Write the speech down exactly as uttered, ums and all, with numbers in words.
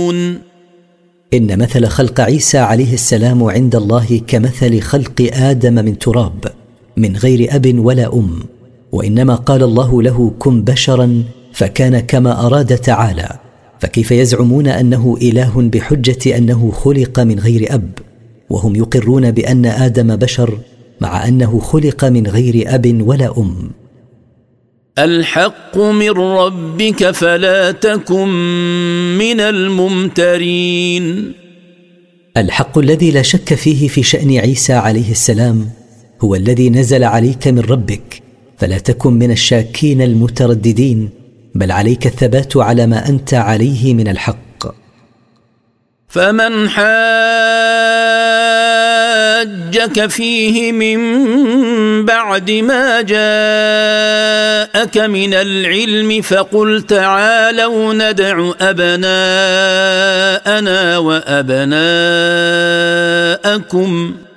تعملون. إن مثل خلق عيسى عليه السلام عند الله كمثل خلق آدم من تراب من غير أب ولا أم، وإنما قال الله له كن بشرا فكان كما أراد تعالى، فكيف يزعمون أنه إله بحجة أنه خلق من غير أب، وهم يقرون بأن آدم بشر مع أنه خلق من غير أب ولا أم. الحق من ربك فلا تكن من الممترين. الحق الذي لا شك فيه في شأن عيسى عليه السلام هو الذي نزل عليك من ربك، فلا تكن من الشاكين المترددين، بل عليك الثبات على ما أنت عليه من الحق. فمن حاجك فيه من بعد ما جاءك من العلم فقل تعالوا ندع أبناءنا وأبناءكم